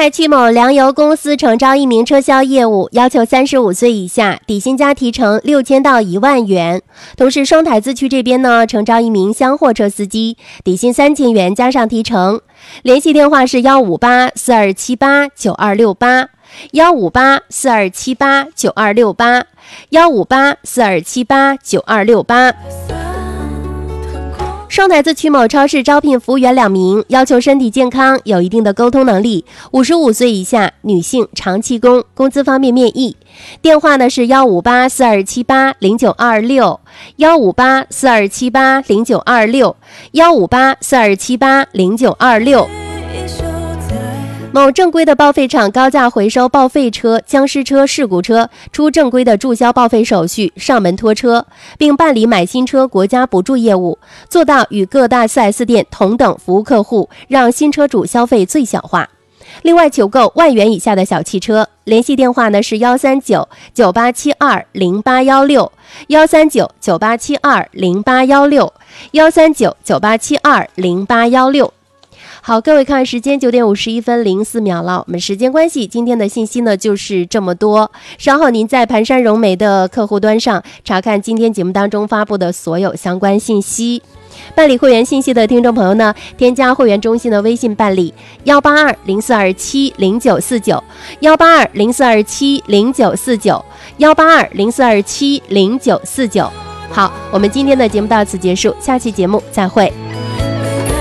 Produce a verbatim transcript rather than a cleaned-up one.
台曲某粮油公司诚招一名车销业务，要求三十五岁以下，底薪加提成六千到一万元。同时，双台自区这边呢，诚招一名厢货车司机，底薪三千元加上提成。联系电话是幺五八四二七八九二六八，幺五八四二七八九二六八，幺五八四二七八九二六八。双台自曲某超市招聘服务员两名，要求身体健康，有一定的沟通能力，五十五岁以下，女性，长期工，工资方面面议。电话呢是幺五八四二七八零九二六，幺五八四二七八零九二六，幺五八四二七八零九二六。某正规的报废厂高价回收报废车、僵尸车、事故车，出正规的注销报废手续，上门拖车，并办理买新车国家补助业务，做到与各大 四 S 店同等服务客户，让新车主消费最小化。另外，求购万元以下的小汽车，联系电话呢是幺三九九八七二零八幺六，幺三九九八七二零八幺六，幺三九九八七二零八幺六。好，各位看时间九点五十一分零四秒了，我们时间关系，今天的信息呢就是这么多。稍后您在盘山融媒的客户端上查看今天节目当中发布的所有相关信息。办理会员信息的听众朋友呢，添加会员中心的微信办理幺八二零四二七零九四九，幺八二零四二七零九四九，幺八二零四二七零九四九。好，我们今天的节目到此结束，下期节目再会。